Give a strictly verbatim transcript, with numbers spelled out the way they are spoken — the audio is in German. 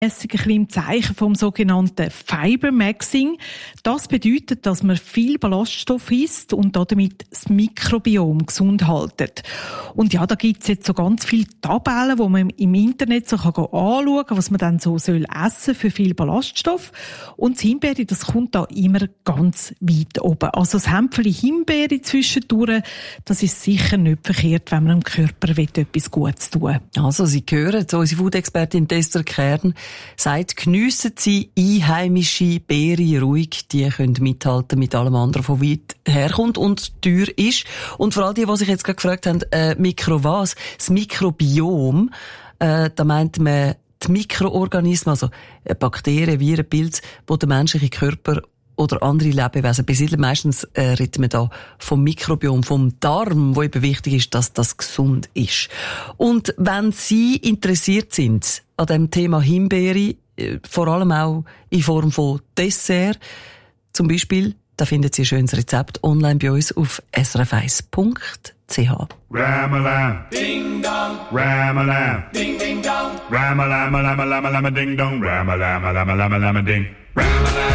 ein bisschen im Zeichen vom sogenannten Fibermaxing. Das bedeutet, dass man viel Ballaststoff isst und damit das Mikrobiom gesund haltet. Und ja, da gibt es jetzt so ganz viele Tabellen, wo man im Internet so kann anschauen kann, was man dann so soll essen für viel Ballaststoff. Und das Himbeere, das kommt da immer ganz weit oben. Also das Hämpfchen Himbeere zwischendurch, das ist sicher nicht verkehrt, wenn man dem Körper etwas Gutes tun will. Also, Sie hören, so unsere Food-Expertin Esther Kern sagt, geniessen Sie einheimische Beeren ruhig. Die können mithalten mit allem anderen, von weit herkommt und teuer ist. Und vor allem die, die sich jetzt gerade gefragt haben, äh, Mikro was? Das Mikrobiom, äh, da meint man die Mikroorganismen, also Bakterien, Viren, Pilze, die der menschliche Körper oder andere Lebewesen besiedeln. Meistens äh, reden wir da vom Mikrobiom, vom Darm, wo eben wichtig ist, dass das gesund ist. Und wenn Sie interessiert sind an dem Thema Himbeere, äh, vor allem auch in Form von Dessert, zum Beispiel, da finden Sie ein schönes Rezept online bei uns auf s r f eins punkt c h. Ram-a-lam, ding dong, ram-a-lam, ding ding dong, ram-a-lam, lam-a-lam, lam-a ding dong, ram-a-lam, lam-a-lam, lam-a ding, ram-a-lam.